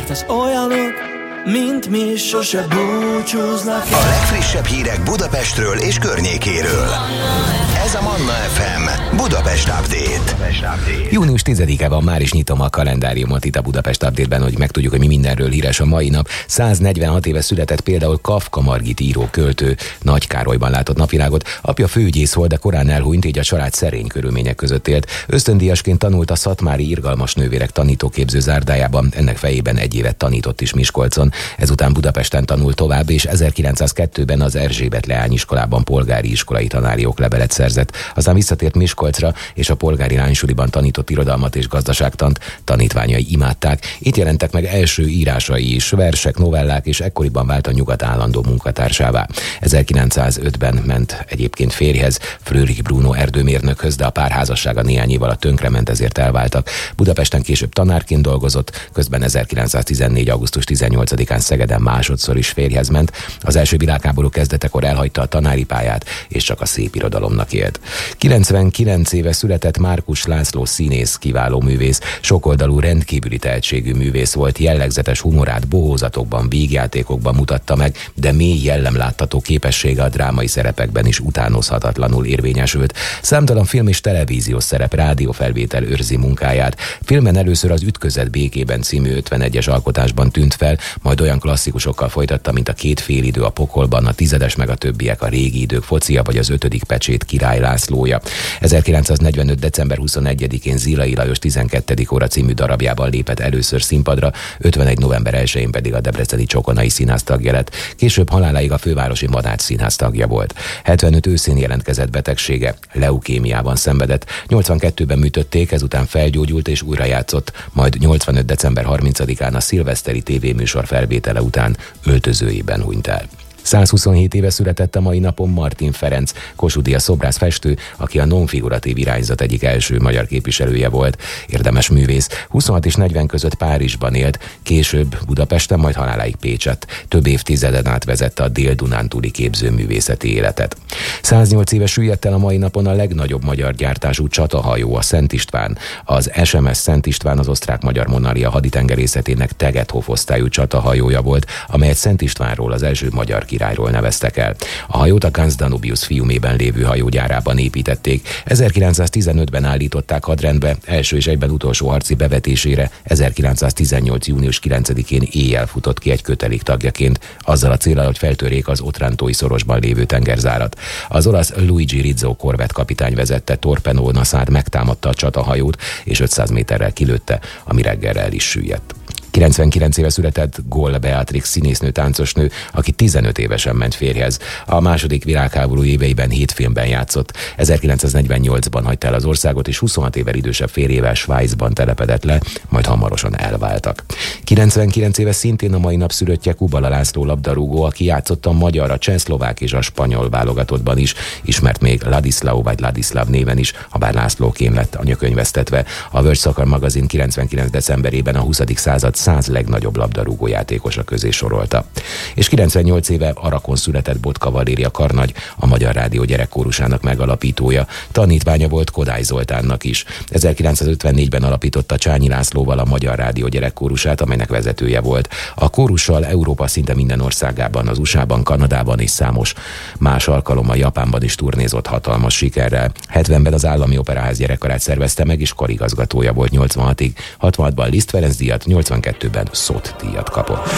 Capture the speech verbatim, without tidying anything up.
mert az olyanok, mint mi, sose búcsúznak el. A legfrissebb hírek Budapestről és környékéről. Ez a Manna ef em Budapest Update. június tizedike van, már is nyitom a kalendáriumot itt a Budapest Update-ben, hogy megtudjuk, hogy mi mindenről híres a mai nap. száznegyvenhat éve született például Kafka Margit író, költő, Nagykárolyban látott napvilágot. Apja főügyész volt, de korán elhunyt, így a család szerény körülmények között élt. Ösztöndíjasként tanult a szatmári irgalmas nővérek tanítóképző zárdájában, ennek fejében egy évet tanított is Miskolcon. Ezután Budapesten tanult tovább, és ezerkilencszázkettőben az Erzsébet leányiskolában polgári iskolai tanári oklevelet szerzett. Aztán visszatért Miskolcra, és a polgári lánysuliban tanított irodalmat és gazdaságtant, tanítványai imádták. Itt jelentek meg első írásai is, versek, novellák, és ekkoriban vált a Nyugat állandó munkatársává. ezerkilencszázötben ment egyébként férjhez, Frölich Bruno erdőmérnökhöz, de a párházassága néhány év alatt tönkrement, ezért elváltak. Budapesten később tanárként dolgozott, közben ezerkilencszáztizennégy. augusztus tizennyolcadikán Szegeden másodszor is férjhez ment. Az első világháború kezdetekor elhagyta a tanári pályát, és csak a szépirodalomnak élt. kilencvenkilenc éve született Márkus László színész, kiváló művész, sokoldalú, rendkívüli tehetségű művész volt, jellegzetes humorát bohózatokban, vígjátékokban mutatta meg, de mély jellemláttató képessége a drámai szerepekben is utánozhatatlanul érvényesült. Számtalan film és televíziós szerep, rádiófelvétel őrzi munkáját. Filmen először az Ütközet békében című ötvenegyes alkotásban tűnt fel, majd olyan klasszikusokkal folytatta, mint a Két félidő a pokolban, a Tizedes meg a többiek, a Régi idők focia, vagy az Ötödik pecsét Király Lászlója. ezerkilencszáznegyvenöt. december huszonegyedikén Zilai Lajos tizenkettedik óra című darabjában lépett először színpadra, ötvenegy. november elsején pedig a debreceni Csokonai Színház tagja lett. Később haláláig a fővárosi Madách Színház tagja volt. hetvenöt őszén jelentkezett betegsége, leukémiában szenvedett. nyolcvankettőben műtötték, ezután felgyógyult és újra játszott, majd nyolcvanöt. december harmincadikán a szilveszteri tévéműsor felvétele után öltözőjében hunyt el. százhuszonhét éve született a mai napon Martin Ferenc, Kossuth Díjas szobrász, festő, aki a nonfiguratív irányzat egyik első magyar képviselője volt. Érdemes művész. huszonhat és negyven között Párizsban élt, később Budapesten, majd haláláig Pécsett. Több évtizeden át vezette a Dél-Dunántúli képzőművészeti életet. száznyolc éve süllyedt el a mai napon a legnagyobb magyar gyártású csatahajó, a Szent István. Az es em es Szent István az osztrák-magyar monarchia haditengerészetének Tegethoff osztályú csatahajója volt, amelyet Szent Istvánról, az első magyar királyról neveztek el. A hajót a Ganz Danubius Fiumében lévő hajógyárában építették. ezerkilencszáztizenötben állították hadrendbe, első és egyben utolsó harci bevetésére ezerkilencszáztizennyolc. június kilencedikén éjjel futott ki egy kötelék tagjaként, azzal a céllal, hogy feltörjék az Otrántói szorosban lévő tengerzárat. Az olasz Luigi Rizzo korvett kapitány vezette torpedóna szállt, megtámadta a csatahajót, és ötszáz méterrel kilőtte, ami reggelre el is süllyedt. kilencvenkilenc éve született Goll Beatrix színésznő, táncosnő, aki tizenöt évesen ment férjhez. A második világháború éveiben hét filmben játszott. ezerkilencszáznegyvennyolcban hagyta el az országot, és huszonhat évvel idősebb férjével Svájcban telepedett le, majd hamarosan elváltak. kilencvenkilenc éve szintén a mai nap szülöttje Kubala László labdarúgó, aki játszott a magyar, a csehszlovák és a spanyol válogatottban is, ismert még Ladislao vagy Ladislav néven is, habár Lászlóként lett anyakönyvesztetve. A World Soccer magazin kilencvenkilenc. decemberében a huszadik század száz legnagyobb labdarúgó játékosa közé sorolta. És kilencvennyolc éve Arakon született Botka Valéria karnagy, a Magyar Rádió gyerekkórusának megalapítója. Tanítványa volt Kodály Zoltánnak is. ezerkilencszázötvennégyben alapította Csányi Lászlóval a Magyar Rádió gyerekkórusát, amelynek vezetője volt. A kórussal Európa szinte minden országában, az u es á-ban, Kanadában és számos más alkalommal Japánban is turnézott hatalmas sikerrel. hetvenben az Állami Operaház gyerekkarát szervezte meg, és karigazgatója volt nyolcvanhatig. hatvanhatban Liszt Ferenc díjat, nyolcvankettőben Szot díjat kapott.